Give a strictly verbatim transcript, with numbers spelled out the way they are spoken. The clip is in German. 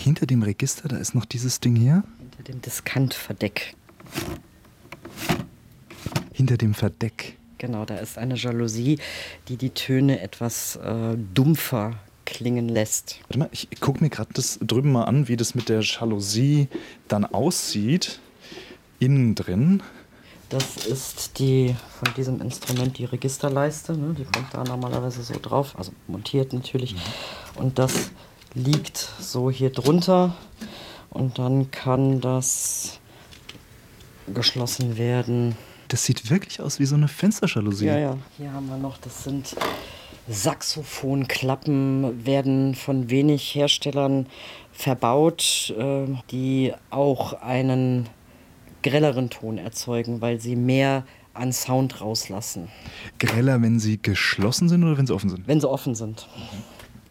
hinter dem Register, da ist noch dieses Ding hier. Hinter dem Diskantverdeck. Hinter dem Verdeck. Genau, da ist eine Jalousie, die die Töne etwas äh, dumpfer klingen lässt. Warte mal, ich gucke mir gerade das drüben mal an, wie das mit der Jalousie dann aussieht. Innen drin. Das ist die von diesem Instrument die Registerleiste. Ne? Die kommt da normalerweise so drauf, also montiert natürlich. Mhm. Und das liegt so hier drunter. Und dann kann das geschlossen werden. Das sieht wirklich aus wie so eine Fensterjalousie. Ja, ja. Hier haben wir noch, das sind Saxophonklappen, werden von wenig Herstellern verbaut, äh, die auch einen grelleren Ton erzeugen, weil sie mehr an Sound rauslassen. Greller, wenn sie geschlossen sind oder wenn sie offen sind? Wenn sie offen sind. Mhm.